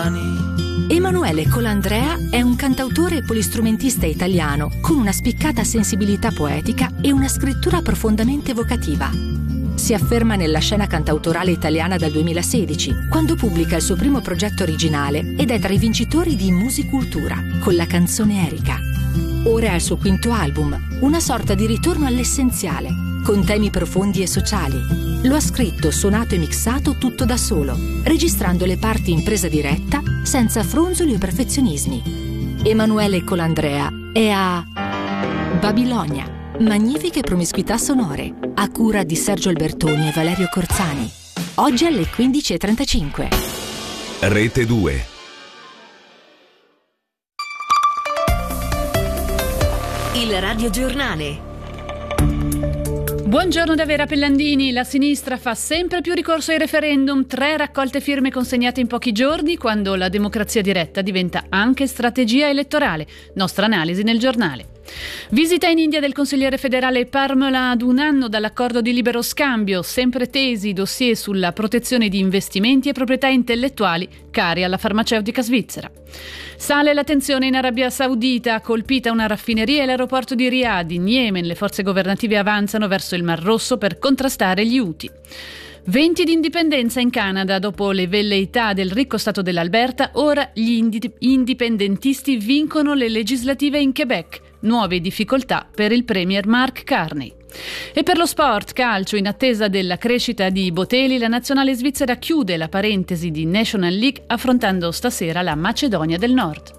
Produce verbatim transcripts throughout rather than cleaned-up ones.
mani. Emanuele Colandrea è un cantautore e polistrumentista italiano con una spiccata sensibilità poetica e una scrittura profondamente evocativa. Si afferma nella scena cantautorale italiana dal duemilasedici, quando pubblica il suo primo progetto originale ed è tra i vincitori di Musicultura, con la canzone Erika. Ora è il suo quinto album, una sorta di ritorno all'essenziale, con temi profondi e sociali. Lo ha scritto, suonato e mixato tutto da solo, registrando le parti in presa diretta, senza fronzoli o perfezionismi. Emanuele Colandrea è a Babilonia. Magnifiche promiscuità sonore, a cura di Sergio Albertoni e Valerio Corzani. Oggi alle quindici e trentacinque. Rete due. Il radiogiornale. Buongiorno da Vera Pellandini. La sinistra fa sempre più ricorso ai referendum. Tre raccolte firme consegnate in pochi giorni, quando la democrazia diretta diventa anche strategia elettorale. Nostra analisi nel giornale. Visita in India del consigliere federale Parmola ad un anno dall'accordo di libero scambio, sempre tesi i dossier sulla protezione di investimenti e proprietà intellettuali cari alla farmaceutica svizzera. Sale la tensione in Arabia Saudita, colpita una raffineria e l'aeroporto di Riyadh. In Yemen le forze governative avanzano verso il Mar Rosso per contrastare gli Houthi. Venti di indipendenza in Canada. Dopo le velleità del ricco stato dell'Alberta, ora gli indi- indipendentisti vincono le legislative in Quebec. Nuove difficoltà per il premier Mark Carney. E per lo sport, calcio, in attesa della crescita di Botelli, la nazionale svizzera chiude la parentesi di National League affrontando stasera la Macedonia del Nord.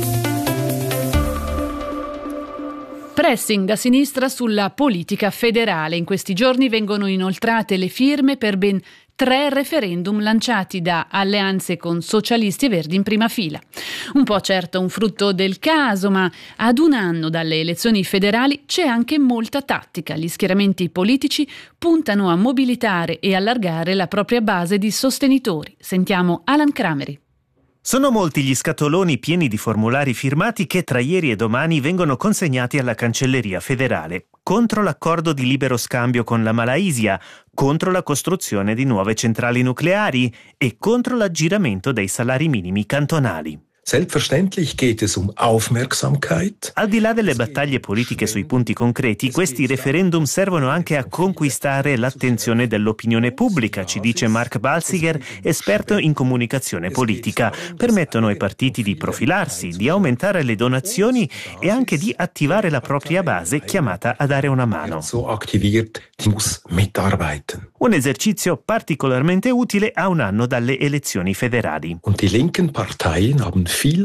Pressing da sinistra sulla politica federale. In questi giorni vengono inoltrate le firme per ben tre referendum lanciati da alleanze con socialisti e verdi in prima fila. Un po' certo un frutto del caso, ma ad un anno dalle elezioni federali c'è anche molta tattica. Gli schieramenti politici puntano a mobilitare e allargare la propria base di sostenitori. Sentiamo Alan Crameri. Sono molti gli scatoloni pieni di formulari firmati che tra ieri e domani vengono consegnati alla Cancelleria federale, contro l'accordo di libero scambio con la Malaysia, contro la costruzione di nuove centrali nucleari e contro l'aggiramento dei salari minimi cantonali. Selbstverständlich geht es um Aufmerksamkeit. Al di là delle battaglie politiche sui punti concreti, questi referendum servono anche a conquistare l'attenzione dell'opinione pubblica, ci dice Mark Balsiger, esperto in comunicazione politica. Permettono ai partiti di profilarsi, di aumentare le donazioni e anche di attivare la propria base chiamata a dare una mano. Un esercizio particolarmente utile a un anno dalle elezioni federali. Und die linken Parteien haben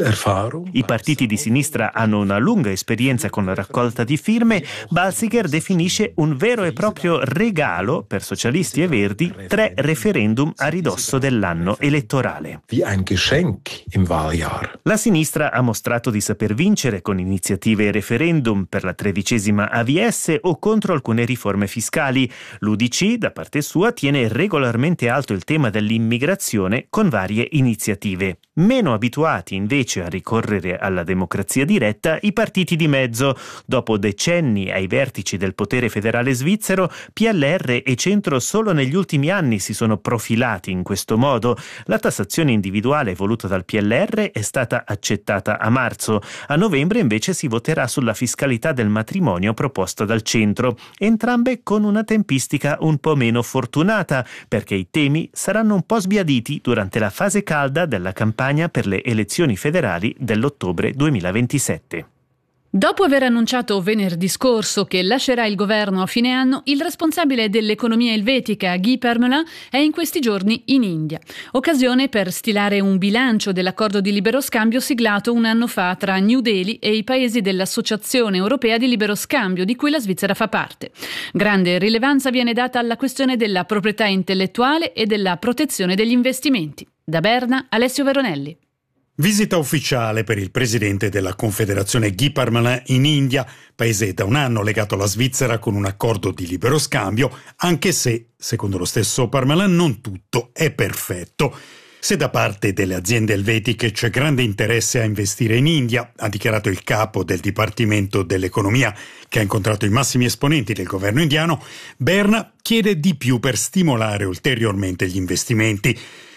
I partiti di sinistra hanno una lunga esperienza con la raccolta di firme. Balsiger definisce un vero e proprio regalo per socialisti e verdi tre referendum a ridosso dell'anno elettorale. Wie ein Geschenk im Wahljahr. La sinistra ha mostrato di saper vincere con iniziative e referendum per la tredicesima A V S o contro alcune riforme fiscali. L'U D C, da parte sua, tiene regolarmente alto il tema dell'immigrazione con varie iniziative. Meno abituati invece a ricorrere alla democrazia diretta i partiti di mezzo. Dopo decenni ai vertici del potere federale svizzero, P L R e Centro solo negli ultimi anni si sono profilati in questo modo. La tassazione individuale voluta dal P L R è stata accettata a marzo. A novembre invece si voterà sulla fiscalità del matrimonio proposta dal Centro, entrambe con una tempistica un po' meno fortunata, perché i temi saranno un po' sbiaditi durante la fase calda della campagna per le elezioni federali dell'ottobre duemilaventisette. Dopo aver annunciato venerdì scorso che lascerà il governo a fine anno, il responsabile dell'economia elvetica Guy Parmelin è in questi giorni in India. Occasione per stilare un bilancio dell'accordo di libero scambio siglato un anno fa tra New Delhi e i paesi dell'Associazione Europea di Libero Scambio, di cui la Svizzera fa parte. Grande rilevanza viene data alla questione della proprietà intellettuale e della protezione degli investimenti. Da Berna, Alessio Veronelli. Visita ufficiale per il presidente della Confederazione Guy Parmelin in India, paese da un anno legato alla Svizzera con un accordo di libero scambio, anche se, secondo lo stesso Parmelin, non tutto è perfetto. Se da parte delle aziende elvetiche c'è grande interesse a investire in India, ha dichiarato il capo del Dipartimento dell'Economia, che ha incontrato i massimi esponenti del governo indiano, Berna chiede di più per stimolare ulteriormente gli investimenti.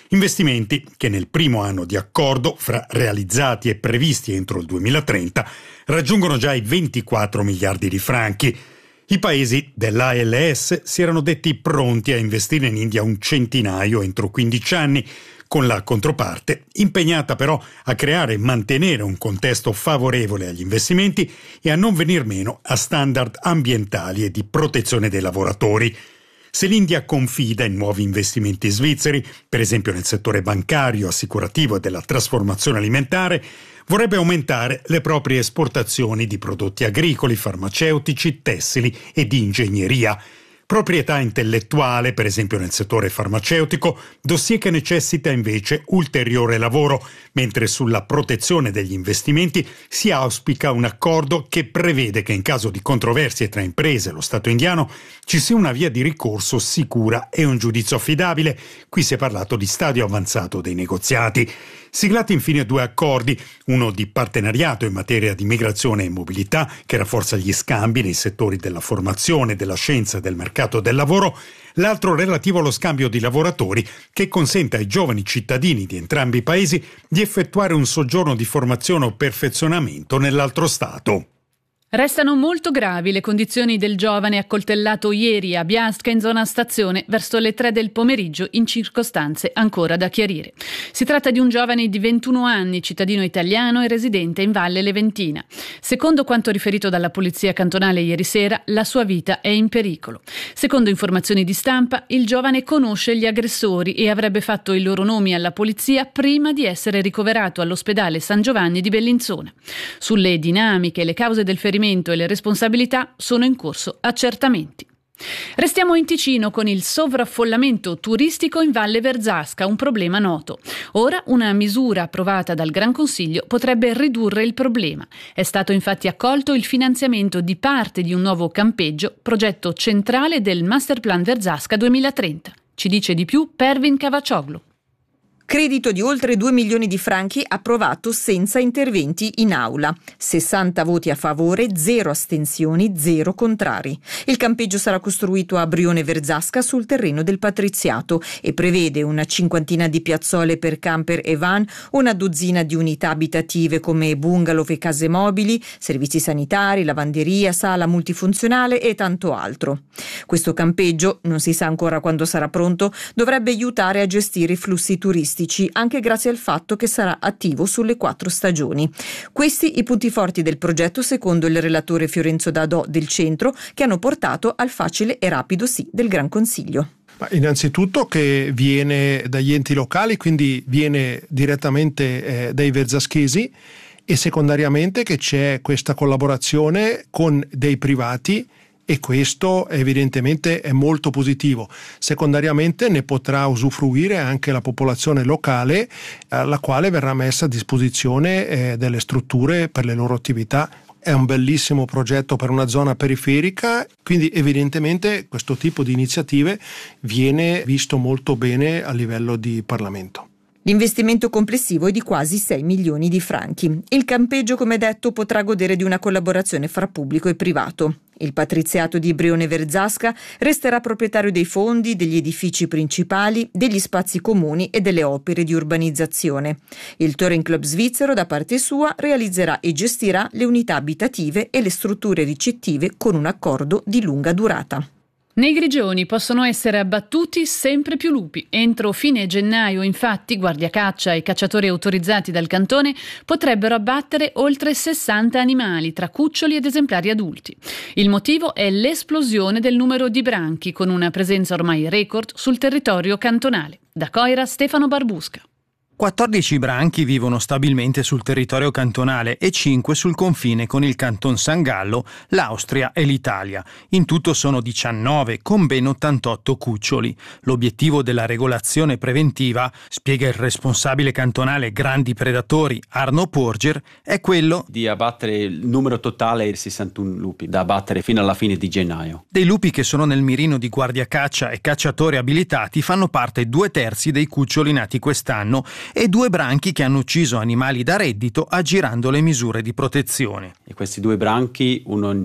Investimenti che nel primo anno di accordo, fra realizzati e previsti entro il duemilatrenta, raggiungono già i ventiquattro miliardi di franchi. I paesi dell'A L S si erano detti pronti a investire in India un centinaio entro quindici anni, con la controparte impegnata però a creare e mantenere un contesto favorevole agli investimenti e a non venir meno a standard ambientali e di protezione dei lavoratori. Se l'India confida in nuovi investimenti svizzeri, per esempio nel settore bancario, assicurativo e della trasformazione alimentare, vorrebbe aumentare le proprie esportazioni di prodotti agricoli, farmaceutici, tessili e di ingegneria. Proprietà intellettuale, per esempio nel settore farmaceutico, dossier che necessita invece ulteriore lavoro, mentre sulla protezione degli investimenti si auspica un accordo che prevede che in caso di controversie tra imprese e lo Stato indiano ci sia una via di ricorso sicura e un giudizio affidabile. Qui si è parlato di stadio avanzato dei negoziati. Siglati infine due accordi, uno di partenariato in materia di migrazione e mobilità che rafforza gli scambi nei settori della formazione, della scienza e del mercato del lavoro, l'altro relativo allo scambio di lavoratori che consente ai giovani cittadini di entrambi i paesi di effettuare un soggiorno di formazione o perfezionamento nell'altro Stato. Restano molto gravi le condizioni del giovane accoltellato ieri a Biasca in zona stazione verso le tre del pomeriggio in circostanze ancora da chiarire. Si tratta di un giovane di ventuno anni, cittadino italiano e residente in Valle Leventina. Secondo quanto riferito dalla polizia cantonale ieri sera, la sua vita è in pericolo. Secondo informazioni di stampa, il giovane conosce gli aggressori e avrebbe fatto i loro nomi alla polizia prima di essere ricoverato all'ospedale San Giovanni di Bellinzona. Sulle dinamiche e le cause del ferimento e le responsabilità sono in corso accertamenti. Restiamo in Ticino con il sovraffollamento turistico in Valle Verzasca, un problema noto. Ora una misura approvata dal Gran Consiglio potrebbe ridurre il problema. È stato infatti accolto il finanziamento di parte di un nuovo campeggio, progetto centrale del Masterplan Verzasca duemilatrenta. Ci dice di più Pervin Cavacioglu. Credito di oltre due milioni di franchi approvato senza interventi in aula. sessanta voti a favore, zero astensioni, zero contrari. Il campeggio sarà costruito a Brione Verzasca sul terreno del Patriziato e prevede una cinquantina di piazzole per camper e van, una dozzina di unità abitative come bungalow e case mobili, servizi sanitari, lavanderia, sala multifunzionale e tanto altro. Questo campeggio, non si sa ancora quando sarà pronto, dovrebbe aiutare a gestire i flussi turistici, anche grazie al fatto che sarà attivo sulle quattro stagioni. Questi i punti forti del progetto secondo il relatore Fiorenzo Dadò del centro, che hanno portato al facile e rapido sì del Gran Consiglio. Ma innanzitutto che viene dagli enti locali, quindi viene direttamente eh, dai verzaschesi, e secondariamente che c'è questa collaborazione con dei privati, e questo evidentemente è molto positivo. Secondariamente ne potrà usufruire anche la popolazione locale, alla quale verrà messa a disposizione eh, delle strutture per le loro attività. È un bellissimo progetto per una zona periferica, quindi evidentemente questo tipo di iniziative viene visto molto bene a livello di Parlamento. L'investimento complessivo è di quasi sei milioni di franchi. Il campeggio, come detto, potrà godere di una collaborazione fra pubblico e privato. Il Patriziato di Brione Verzasca resterà proprietario dei fondi, degli edifici principali, degli spazi comuni e delle opere di urbanizzazione. Il Touring Club svizzero, da parte sua, realizzerà e gestirà le unità abitative e le strutture ricettive con un accordo di lunga durata. Nei Grigioni possono essere abbattuti sempre più lupi. Entro fine gennaio, infatti, guardiacaccia e cacciatori autorizzati dal cantone potrebbero abbattere oltre sessanta animali, tra cuccioli ed esemplari adulti. Il motivo è l'esplosione del numero di branchi, con una presenza ormai record sul territorio cantonale. Da Coira, Stefano Barbusca. quattordici branchi vivono stabilmente sul territorio cantonale e cinque sul confine con il Canton San Gallo, l'Austria e l'Italia. In tutto sono diciannove, con ben ottantotto cuccioli. L'obiettivo della regolazione preventiva, spiega il responsabile cantonale Grandi Predatori Arno Porger, è quello di abbattere il numero totale di sessantuno lupi da abbattere fino alla fine di gennaio. Dei lupi che sono nel mirino di guardiacaccia e cacciatori abilitati fanno parte due terzi dei cuccioli nati quest'anno e due branchi che hanno ucciso animali da reddito aggirando le misure di protezione. E questi due branchi, uno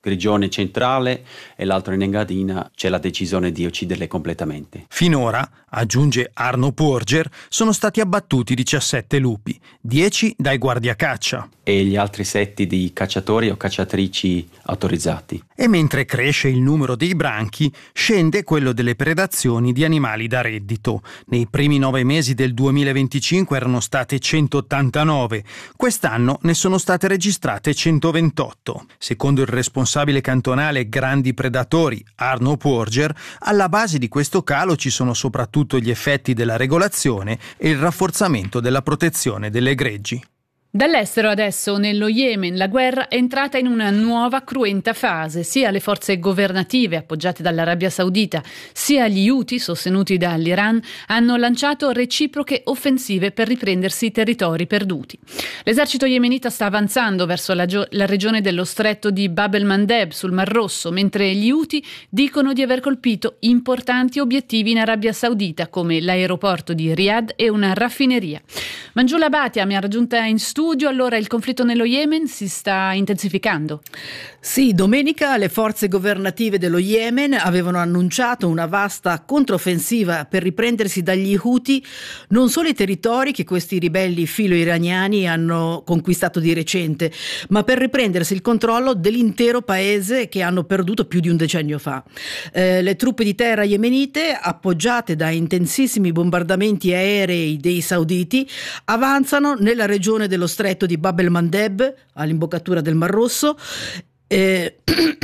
Grigione centrale e l'altro in Engadina, c'è la decisione di ucciderle completamente. Finora, aggiunge Arno Porger, sono stati abbattuti diciassette lupi, dieci dai guardiacaccia. E gli altri sette di cacciatori o cacciatrici autorizzati. E mentre cresce il numero dei branchi, scende quello delle predazioni di animali da reddito. Nei primi nove mesi del duemilaventicinque erano state centottantanove, quest'anno ne sono state registrate centoventotto. Secondo il responsabile cantonale Grandi Predatori, Arno Porger, alla base di questo calo ci sono soprattutto gli effetti della regolazione e il rafforzamento della protezione delle greggi. Dall'estero adesso, nello Yemen, la guerra è entrata in una nuova cruenta fase. Sia le forze governative appoggiate dall'Arabia Saudita, sia gli Houthi sostenuti dall'Iran hanno lanciato reciproche offensive per riprendersi i territori perduti. L'esercito yemenita sta avanzando verso la, gio- la regione dello stretto di Bab el-Mandeb sul Mar Rosso, mentre gli Houthi dicono di aver colpito importanti obiettivi in Arabia Saudita, come l'aeroporto di Riyadh e una raffineria. Manjula Bhatia mi ha raggiunta in studio. Allora il conflitto nello Yemen si sta intensificando. Sì, domenica le forze governative dello Yemen avevano annunciato una vasta controffensiva per riprendersi dagli Houthi non solo i territori che questi ribelli filo-iraniani hanno conquistato di recente, ma per riprendersi il controllo dell'intero paese che hanno perduto più di un decennio fa. Eh, le truppe di terra yemenite, appoggiate da intensissimi bombardamenti aerei dei sauditi, avanzano nella regione dello stretto di Bab el-Mandeb, all'imboccatura del Mar Rosso, eh,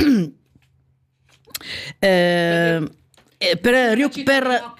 eh, per, per,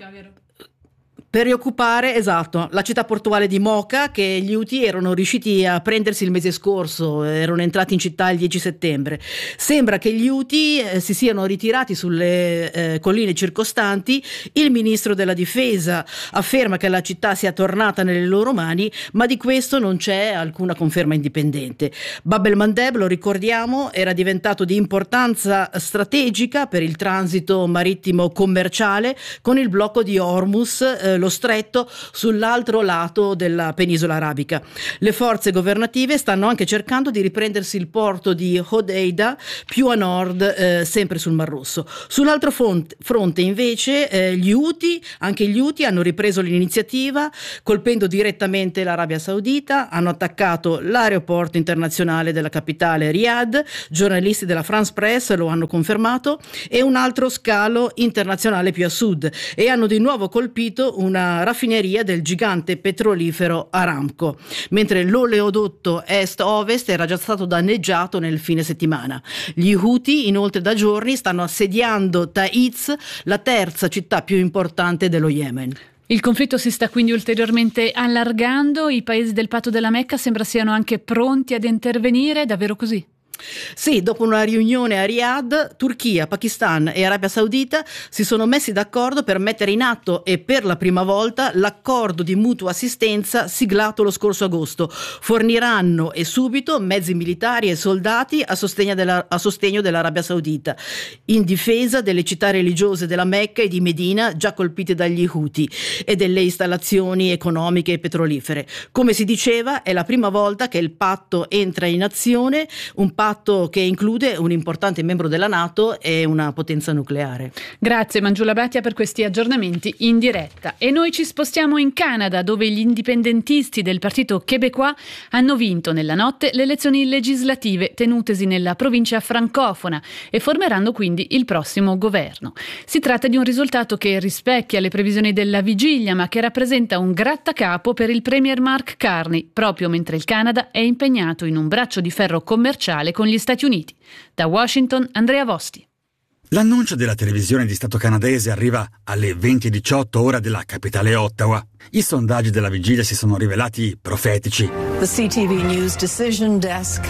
per rioccupare, esatto, la città portuale di Mocha, che gli Houthi erano riusciti a prendersi il mese scorso, erano entrati in città il dieci settembre. Sembra che gli Houthi eh, si siano ritirati sulle eh, colline circostanti. Il ministro della difesa afferma che la città sia tornata nelle loro mani, ma di questo non c'è alcuna conferma indipendente. Bab el-Mandeb, lo ricordiamo, era diventato di importanza strategica per il transito marittimo commerciale con il blocco di Hormuz, eh, lo stretto sull'altro lato della penisola arabica. Le forze governative stanno anche cercando di riprendersi il porto di Hodeida, più a nord, eh, sempre sul Mar Rosso. Sull'altro fronte, fronte invece, eh, gli Houthi, anche gli Houthi hanno ripreso l'iniziativa, colpendo direttamente l'Arabia Saudita, hanno attaccato l'aeroporto internazionale della capitale Riyadh, giornalisti della France Press lo hanno confermato, e un altro scalo internazionale più a sud, e hanno di nuovo colpito un una raffineria del gigante petrolifero Aramco, mentre l'oleodotto est-ovest era già stato danneggiato nel fine settimana. Gli Houthi inoltre da giorni stanno assediando Taiz, la terza città più importante dello Yemen. Il conflitto si sta quindi ulteriormente allargando, i paesi del Patto della Mecca sembra siano anche pronti ad intervenire, è davvero così? Sì, dopo una riunione a Riyadh, Turchia, Pakistan e Arabia Saudita si sono messi d'accordo per mettere in atto, e per la prima volta, l'accordo di mutua assistenza siglato lo scorso agosto. Forniranno e subito mezzi militari e soldati a sostegno, della, a sostegno dell'Arabia Saudita, in difesa delle città religiose della Mecca e di Medina già colpite dagli Houthi e delle installazioni economiche e petrolifere. Come si diceva, è la prima volta che il patto entra in azione, un patto che include un importante membro della NATO e una potenza nucleare. Grazie Manjula Bhatia per questi aggiornamenti in diretta. E noi ci spostiamo in Canada, dove gli indipendentisti del partito québécois hanno vinto nella notte le elezioni legislative tenutesi nella provincia francofona e formeranno quindi il prossimo governo. Si tratta di un risultato che rispecchia le previsioni della vigilia, ma che rappresenta un grattacapo per il premier Mark Carney, proprio mentre il Canada è impegnato in un braccio di ferro commerciale con gli Stati Uniti. Da Washington, Andrea Vosti. L'annuncio della televisione di Stato canadese arriva alle venti e diciotto ora della capitale Ottawa. I sondaggi della vigilia si sono rivelati profetici. The C T V News Decision Desk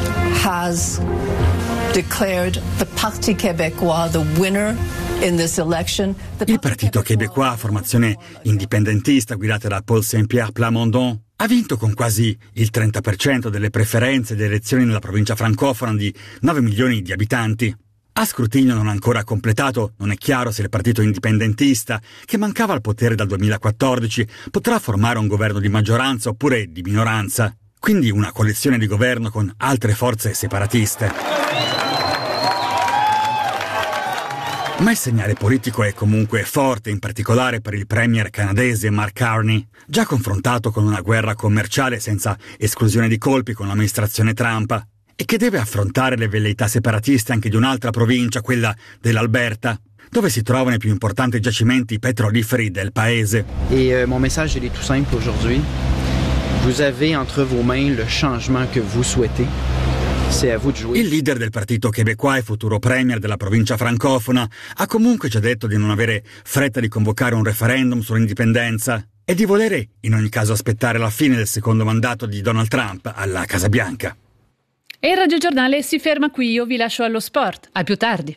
has declared the Parti québécois the winner in this election. Il partito québécois, formazione indipendentista guidata da Paul Saint-Pierre Plamondon, ha vinto con quasi il trenta per cento delle preferenze delle elezioni nella provincia francofona di nove milioni di abitanti. A scrutinio non ancora completato, non è chiaro se il partito indipendentista, che mancava al potere dal duemilaquattordici, potrà formare un governo di maggioranza oppure di minoranza, quindi una coalizione di governo con altre forze separatiste. Ma il segnale politico è comunque forte, in particolare per il premier canadese Mark Carney, già confrontato con una guerra commerciale senza esclusione di colpi con l'amministrazione Trump, e che deve affrontare le velleità separatiste anche di un'altra provincia, quella dell'Alberta, dove si trovano i più importanti giacimenti petroliferi del paese. Et euh, mon message il est tout simple aujourd'hui. Vous avez entre vos mains le changement que vous souhaitez. C'est à vous de jouer. Il leader del partito québécois e futuro premier della provincia francofona ha comunque già detto di non avere fretta di convocare un referendum sull'indipendenza e di volere in ogni caso aspettare la fine del secondo mandato di Donald Trump alla Casa Bianca. E il Radio Giornale si ferma qui, io vi lascio allo sport. A più tardi.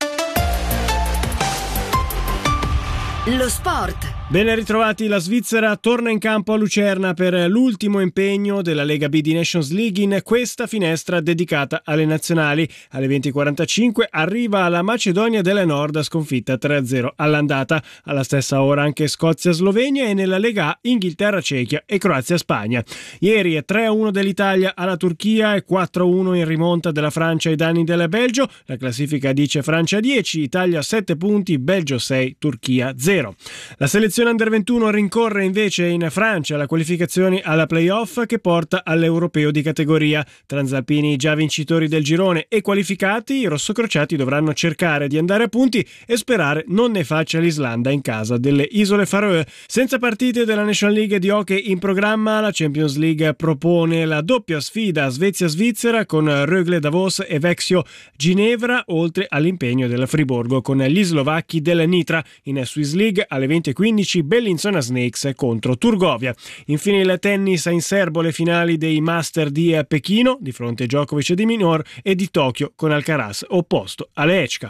Lo sport. Ben ritrovati, la Svizzera torna in campo a Lucerna per l'ultimo impegno della Lega B di Nations League in questa finestra dedicata alle nazionali. Alle venti e quarantacinque arriva la Macedonia del Nord sconfitta tre a zero all'andata. Alla stessa ora anche Scozia-Slovenia e nella Lega A Inghilterra-Cechia e Croazia-Spagna. Ieri è tre a uno dell'Italia alla Turchia e quattro a uno in rimonta della Francia ai danni del Belgio. La classifica dice Francia dieci, Italia sette punti, Belgio sei, Turchia zero. La selezione Under ventuno rincorre invece in Francia la qualificazione alla playoff che porta all'europeo di categoria. Transalpini già vincitori del girone e qualificati, i rossocrociati dovranno cercare di andare a punti e sperare non ne faccia l'Islanda in casa delle Isole Faroe. Senza partite della National League di hockey in programma, la Champions League propone la doppia sfida Svezia-Svizzera con Rögle Davos e Växjö Ginevra, oltre all'impegno del Friburgo con gli slovacchi del Nitra. In Swiss League alle venti e quindici Bellinzona Snakes contro Turgovia. Infine il tennis in serbo, le finali dei Master di Pechino di fronte a Djokovic e di Minor e di Tokyo con Alcaraz opposto alle Echka.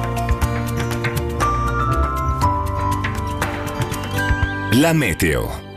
La meteo.